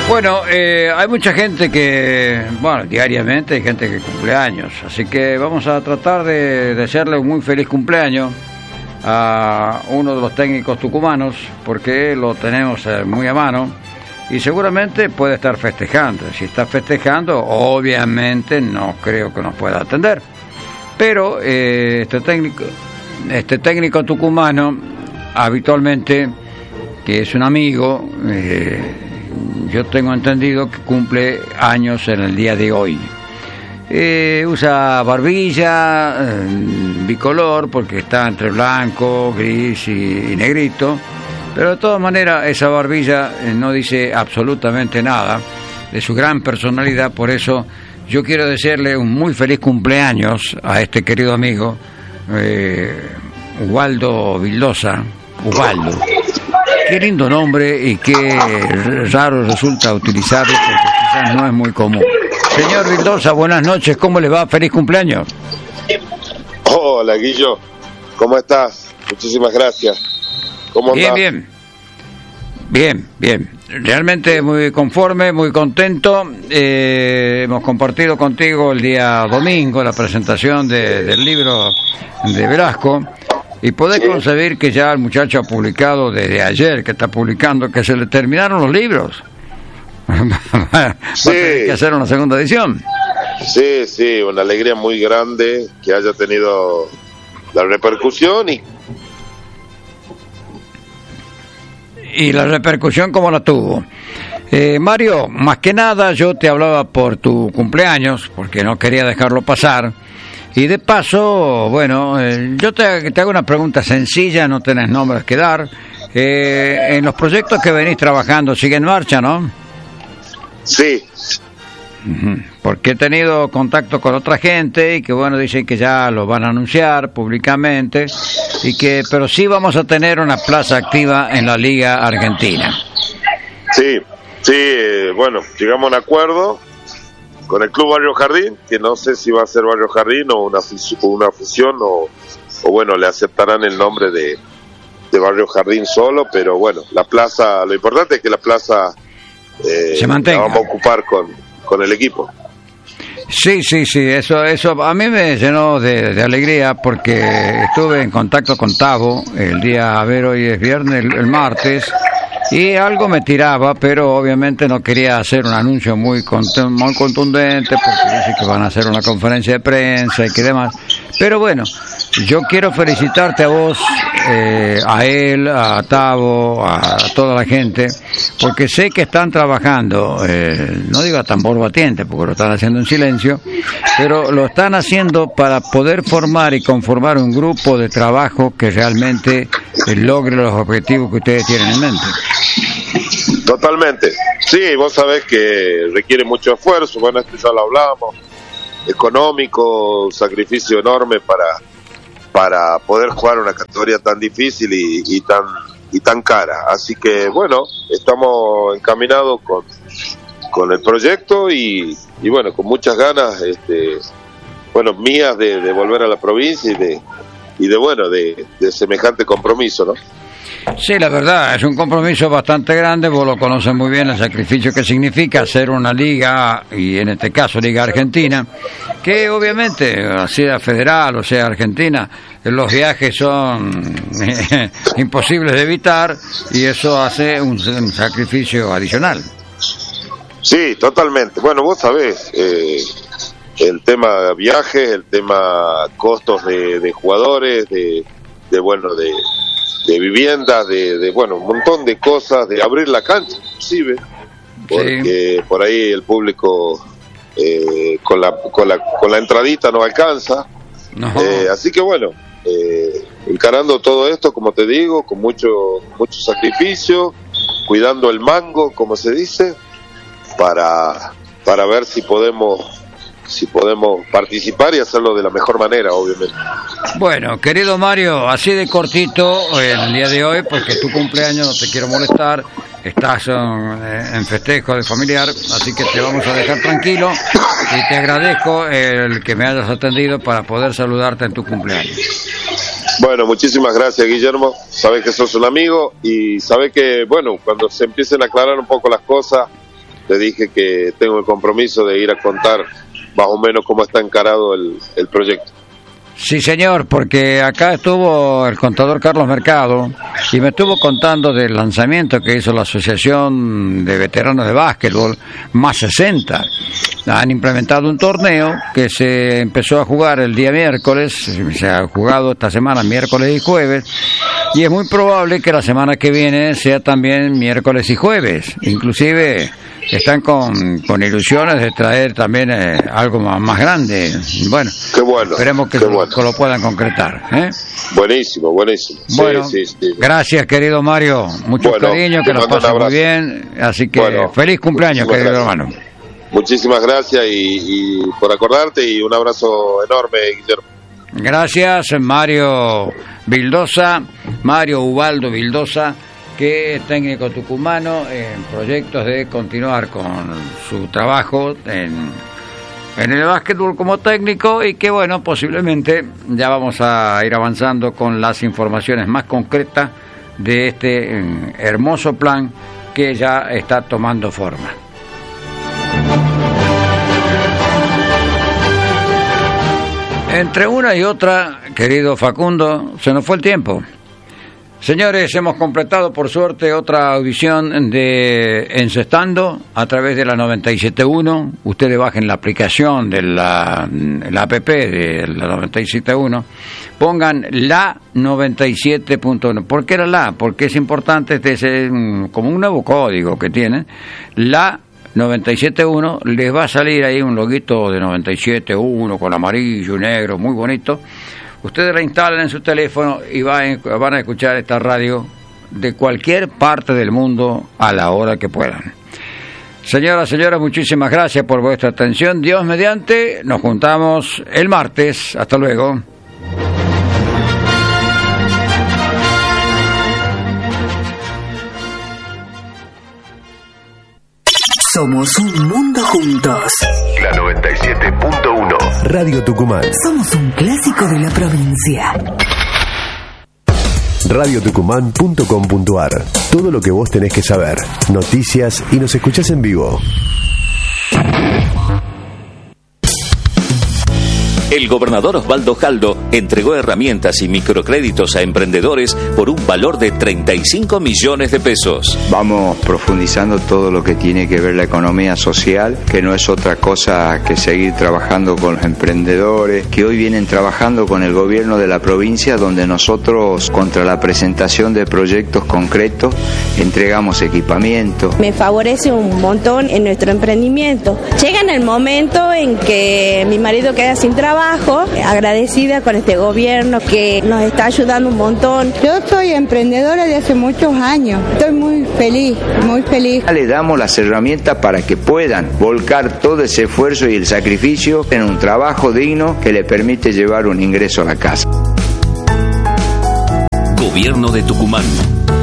Bueno, hay mucha gente que, bueno, diariamente hay gente que cumple años, así que vamos a tratar de desearle un muy feliz cumpleaños a uno de los técnicos tucumanos, porque lo tenemos muy a mano y seguramente puede estar festejando. Si está festejando, obviamente no creo que nos pueda atender, pero este técnico tucumano habitualmente, que es un amigo, yo tengo entendido que cumple años en el día de hoy. Usa barbilla bicolor, porque está entre blanco, gris y negrito, pero de todas maneras esa barbilla no dice absolutamente nada de su gran personalidad. Por eso yo quiero desearle un muy feliz cumpleaños a este querido amigo, Ubaldo Vildosa. Ubaldo, qué lindo nombre y qué raro resulta utilizarlo, porque quizás no es muy común. Señor Vildosa, buenas noches, ¿cómo le va? Feliz cumpleaños. Hola, Guillo, ¿cómo estás? Muchísimas gracias. ¿Cómo andás? Bien. Realmente muy conforme, muy contento. Hemos compartido contigo el día domingo la presentación del libro de Velasco. Y podés concebir que ya el muchacho ha publicado desde ayer, que está publicando, que se le terminaron los libros. Va a tener que hacer una segunda edición. Sí, una alegría muy grande que haya tenido la repercusión y la repercusión como la tuvo. Mario, más que nada yo te hablaba por tu cumpleaños, porque no quería dejarlo pasar. Y de paso, bueno, yo te hago una pregunta sencilla, no tenés nombres que dar. En los proyectos que venís trabajando, ¿sigue en marcha, no? Sí. Porque he tenido contacto con otra gente y que, bueno, dicen que ya lo van a anunciar públicamente, pero sí vamos a tener una plaza activa en la Liga Argentina. Sí, bueno, llegamos a un acuerdo con el Club Barrio Jardín, que no sé si va a ser Barrio Jardín o una fusión o bueno, le aceptarán el nombre de Barrio Jardín solo, pero bueno, la plaza, lo importante es que la plaza se mantenga. La vamos a ocupar con el equipo. Sí, eso a mí me llenó de alegría, porque estuve en contacto con Tavo el día, a ver, hoy es viernes, el martes, y algo me tiraba, pero obviamente no quería hacer un anuncio muy contundente, porque dice que van a hacer una conferencia de prensa y que demás. Pero bueno, yo quiero felicitarte a vos, a él, a Tavo, a toda la gente, porque sé que están trabajando, no digo a tambor batiente, porque lo están haciendo en silencio, pero lo están haciendo para poder formar y conformar un grupo de trabajo que realmente logre los objetivos que ustedes tienen en mente. Totalmente. Sí, vos sabés que requiere mucho esfuerzo, bueno, esto ya lo hablábamos, económico, sacrificio enorme para poder jugar una categoría tan difícil y tan cara. Así que bueno, estamos encaminados con el proyecto y bueno, con muchas ganas, mías de volver a la provincia y de semejante compromiso, ¿no? Sí, la verdad, es un compromiso bastante grande, vos lo conoces muy bien, el sacrificio que significa hacer una liga, y en este caso Liga Argentina, que obviamente, sea federal o sea argentina, los viajes son imposibles de evitar, y eso hace un sacrificio adicional. Sí, totalmente. Bueno, vos sabés, el tema viajes, el tema costos de jugadores, de viviendas, un montón de cosas, de abrir la cancha inclusive, porque por ahí el público con la entradita no alcanza. No. Así que bueno, encarando todo esto, como te digo, con mucho sacrificio, cuidando el mango, como se dice, para ver si podemos participar y hacerlo de la mejor manera, obviamente. Bueno, querido Mario, así de cortito en el día de hoy, porque tu cumpleaños, no te quiero molestar, estás en festejo de familiar, así que te vamos a dejar tranquilo y te agradezco el que me hayas atendido para poder saludarte en tu cumpleaños. Bueno, muchísimas gracias, Guillermo. Sabés que sos un amigo y sabés que, bueno, cuando se empiecen a aclarar un poco las cosas, te dije que tengo el compromiso de ir a contar más o menos cómo está encarado el proyecto. Sí, señor, porque acá estuvo el contador Carlos Mercado y me estuvo contando del lanzamiento que hizo la Asociación de Veteranos de Básquetbol, más 60. Han implementado un torneo que se empezó a jugar el día miércoles, se ha jugado esta semana miércoles y jueves, y es muy probable que la semana que viene sea también miércoles y jueves. Inclusive están con ilusiones de traer también algo más grande. Bueno, qué bueno, esperemos que lo puedan concretar. Buenísimo. Bueno, sí. Gracias, querido Mario. Mucho cariño, que nos pasen muy bien. Así que feliz cumpleaños, querido hermano. Muchísimas gracias y por acordarte, y un abrazo enorme, Guillermo. Gracias, Mario Ubaldo Vildosa, que es técnico tucumano en proyectos de continuar con su trabajo en el básquetbol como técnico, y que bueno, posiblemente ya vamos a ir avanzando con las informaciones más concretas de este hermoso plan que ya está tomando forma. Entre una y otra, querido Facundo, se nos fue el tiempo. Señores, hemos completado por suerte otra audición de Encestando a través de la 97.1. Ustedes bajen la aplicación de la app de la 97.1. Pongan la 97.1. ¿Por qué era la? Porque es importante, este es como un nuevo código que tienen. La 97.1, les va a salir ahí un loguito de 97.1 con amarillo y negro, muy bonito. Ustedes la instalan en su teléfono y van a escuchar esta radio de cualquier parte del mundo a la hora que puedan. Señoras, muchísimas gracias por vuestra atención. Dios mediante, nos juntamos el martes. Hasta luego. Somos un mundo juntos. La 97.1 Radio Tucumán. Somos un clásico de la provincia. radiotucumán.com.ar. Todo lo que vos tenés que saber. Noticias y nos escuchás en vivo. El gobernador Osvaldo Jaldo entregó herramientas y microcréditos a emprendedores por un valor de 35 millones de pesos. Vamos profundizando todo lo que tiene que ver la economía social, que no es otra cosa que seguir trabajando con los emprendedores, que hoy vienen trabajando con el gobierno de la provincia, donde nosotros, contra la presentación de proyectos concretos, entregamos equipamiento. Me favorece un montón en nuestro emprendimiento. Llega en el momento en que mi marido queda sin trabajo, agradecida con este gobierno que nos está ayudando un montón. Yo soy emprendedora de hace muchos años, estoy muy feliz. Le damos las herramientas para que puedan volcar todo ese esfuerzo y el sacrificio en un trabajo digno que le permite llevar un ingreso a la casa. Gobierno de Tucumán.